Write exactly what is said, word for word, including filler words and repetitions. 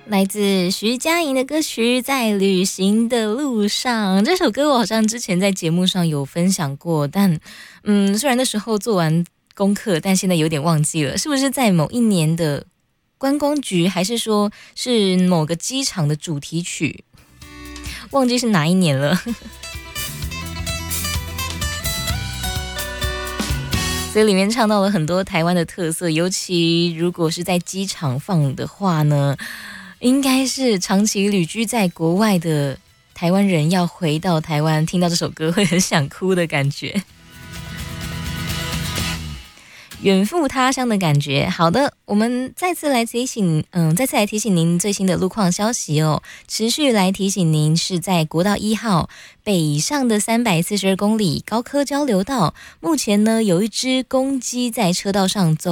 来自徐佳莹的歌曲《在旅行的路上》。这首歌我好像之前在节目上有分享过，但嗯，虽然那时候做完功课，但现在有点忘记了，是不是在某一年的观光局，还是说是某个机场的主题曲？忘记是哪一年了。所以里面唱到了很多台湾的特色，尤其如果是在机场放的话呢，应该是长期旅居在国外的台湾人要回到台湾，听到这首歌会很想哭的感觉。远赴他乡的感觉。好的，我们再次来提醒，嗯，再次来提醒您最新的路况消息哦。持续来提醒您，是在国道一号北上的三百四十二公里高科交流道，目前呢有一只公鸡在车道上走。